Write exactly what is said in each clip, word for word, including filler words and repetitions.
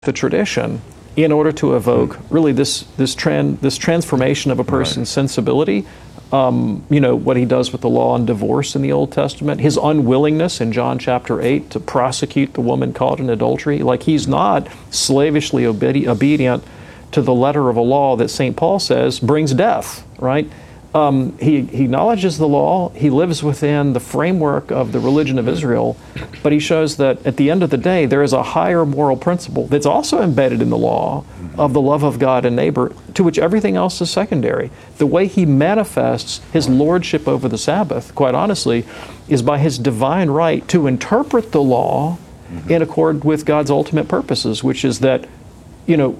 the tradition in order to evoke really this this trend this transformation of a person's right. sensibility. Um, you know, what he does with the law on divorce in the Old Testament, his unwillingness in John chapter eight to prosecute the woman caught in adultery. Like, he's not slavishly obedi- obedient to the letter of a law that Saint Paul says brings death, right? Um, he, he acknowledges the law, he lives within the framework of the religion of Israel, but he shows that at the end of the day, there is a higher moral principle that's also embedded in the law of the love of God and neighbor, to which everything else is secondary. The way he manifests his lordship over the Sabbath, quite honestly, is by his divine right to interpret the law in accord with God's ultimate purposes, which is that you know,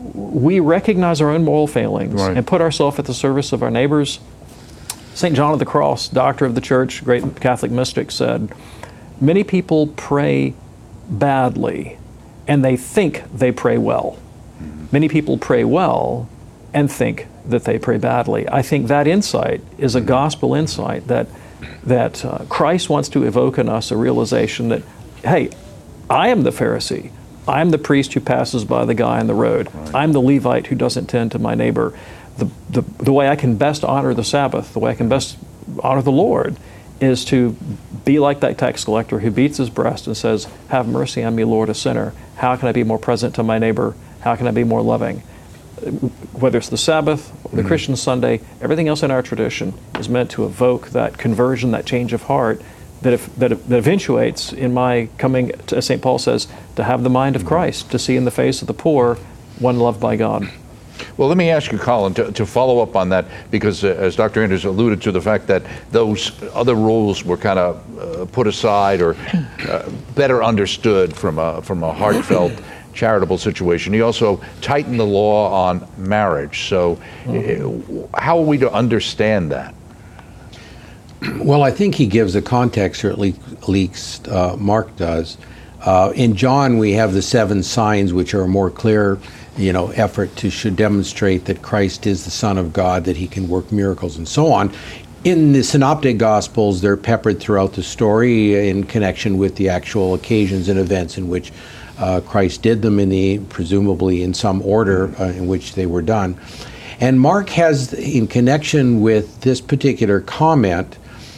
we recognize our own moral failings right. and put ourselves at the service of our neighbors. Saint John of the Cross, doctor of the church, great Catholic mystic, said, many people pray badly and they think they pray well. Mm-hmm. Many people pray well and think that they pray badly. I think that insight is a mm-hmm. gospel insight that, that uh, Christ wants to evoke in us a realization that, hey, I am the Pharisee. I'm the priest who passes by the guy on the road. Right. I'm the Levite who doesn't tend to my neighbor. The, the, the way I can best honor the Sabbath, the way I can best honor the Lord, is to be like that tax collector who beats his breast and says, have mercy on me, Lord, a sinner. How can I be more present to my neighbor? How can I be more loving? Whether it's the Sabbath, or the mm-hmm. Christian Sunday, everything else in our tradition is meant to evoke that conversion, that change of heart, that if, that, that eventuates in my coming, to, as Saint Paul says, to have the mind of Christ, to see in the face of the poor one loved by God. Well, let me ask you, Colin, to, to follow up on that, because uh, as Doctor Anders alluded to the fact that those other rules were kind of uh, put aside or uh, better understood from a, from a heartfelt charitable situation. He also tightened the law on marriage. So mm-hmm. uh, how are we to understand that? Well, I think he gives a context, or at least uh, Mark does. Uh, in John, we have the seven signs, which are a more clear, you know, effort to should demonstrate that Christ is the Son of God, that he can work miracles and so on. In the Synoptic Gospels, they're peppered throughout the story in connection with the actual occasions and events in which uh, Christ did them, in the presumably in some order uh, in which they were done. And Mark has, in connection with this particular comment,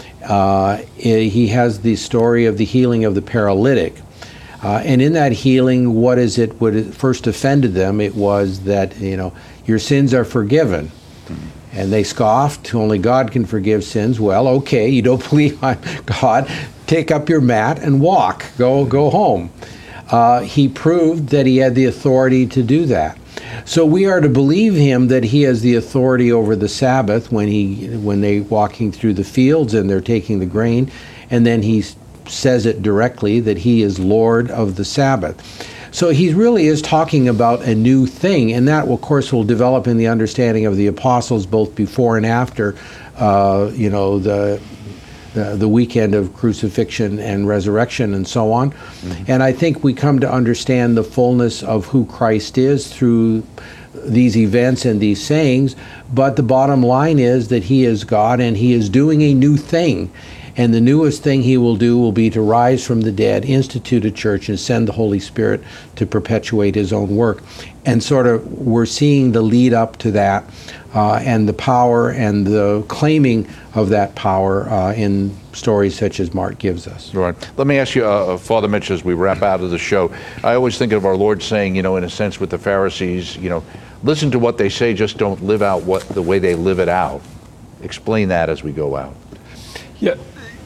Uh, he has the story of the healing of the paralytic. Uh, and in that healing, what is it, what it first offended them? It was that, you know, your sins are forgiven. Mm-hmm. And they scoffed, only God can forgive sins. Well, okay, you don't believe on God, take up your mat and walk, go, go home. Uh, he proved that he had the authority to do that. So we are to believe him that he has the authority over the Sabbath when he when they're walking through the fields and they're taking the grain, and then he says it directly that he is Lord of the Sabbath. So he really is talking about a new thing, and that, of course, will develop in the understanding of the apostles both before and after, uh, you know, the The, the weekend of crucifixion and resurrection and so on. Mm-hmm. And I think we come to understand the fullness of who Christ is through these events and these sayings, but the bottom line is that he is God and he is doing a new thing. And the newest thing he will do will be to rise from the dead, institute a church, and send the Holy Spirit to perpetuate his own work. And sort of we're seeing the lead up to that uh, and the power and the claiming of that power uh, in stories such as Mark gives us. Right. Let me ask you, uh, Father Mitch, as we wrap out of the show, I always think of our Lord saying, you know, in a sense with the Pharisees, you know, listen to what they say, just don't live out what the way they live it out. Explain that as we go out. Yeah.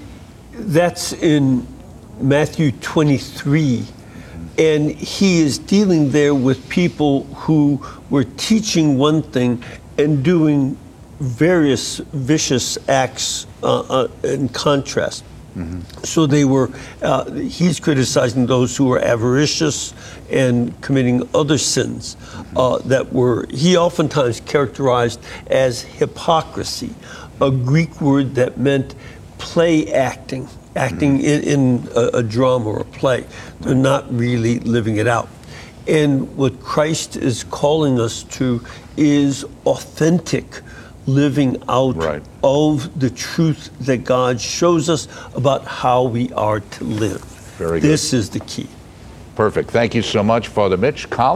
That's in Matthew twenty-three, and he is dealing there with people who were teaching one thing and doing various vicious acts uh, uh, in contrast. Mm-hmm. So they were, uh, he's criticizing those who were avaricious and committing other sins uh, that were, he oftentimes characterized as hypocrisy, a Greek word that meant play acting, acting in, in a, a drama or a play. They're not really living it out. And what Christ is calling us to is authentic living out right. of the truth that God shows us about how we are to live. Very good. This is the key. Perfect. Thank you so much, Father Mitch. Colin?